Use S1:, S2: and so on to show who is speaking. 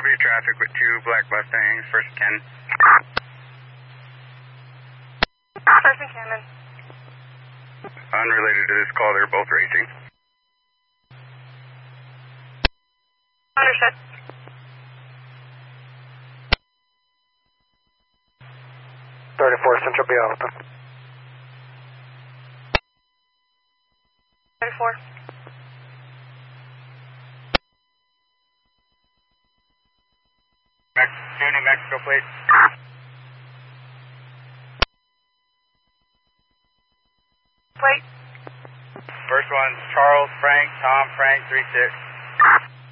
S1: LW traffic with 2 black Mustangs, first and 10.
S2: First and Cannon.
S1: Unrelated to this call, they're both racing.
S2: Understood.
S3: Central be open.
S2: 34.
S1: New Mexico plate.
S2: Plate.
S1: First one's Charles Frank, Tom Frank, 36.